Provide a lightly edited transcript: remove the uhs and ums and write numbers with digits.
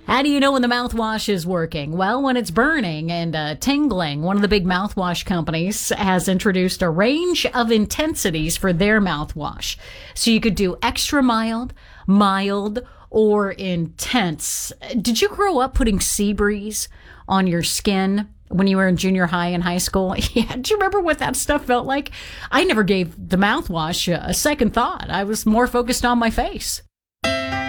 How do you know when the mouthwash is working? Well, when it's burning and tingling. One of the big mouthwash companies has introduced a range of intensities for their mouthwash. So you could do extra mild, mild, or intense. Did you grow up putting Seabreeze on your skin when you were in junior high and high school? Yeah, do you remember what that stuff felt like? I never gave the mouthwash a second thought. I was more focused on my face.